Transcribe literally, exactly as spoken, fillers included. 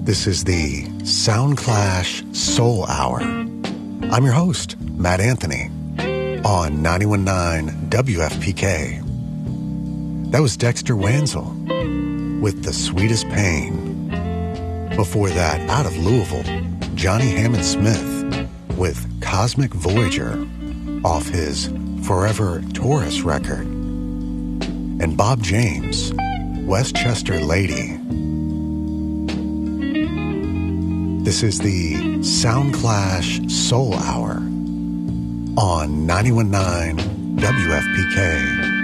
This is the Soundclash Soul Hour. I'm your host, Matt Anthony, on ninety-one point nine W F P K. That was Dexter Wansel with The Sweetest Pain. Before that, out of Louisville, Johnny Hammond Smith with Cosmic Voyager off his Forever Taurus record. And Bob James, Westchester Lady. This is the Soundclash Soul Hour on ninety-one point nine W F P K.